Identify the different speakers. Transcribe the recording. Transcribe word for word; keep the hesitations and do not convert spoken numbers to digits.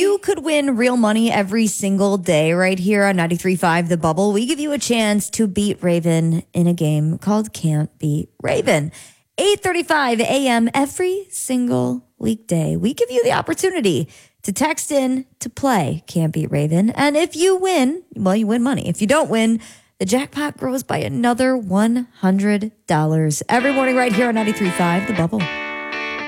Speaker 1: you could win real money every single day right here on ninety-three point five The Bubble. We give you a chance to beat Raven in a game called Can't Beat Raven. eight thirty-five a.m. every single weekday. We give you the opportunity to text in to play Can't Beat Raven. And if you win, well, you win money. If you don't win, the jackpot grows by another one hundred dollars every morning right here on ninety-three point five The Bubble.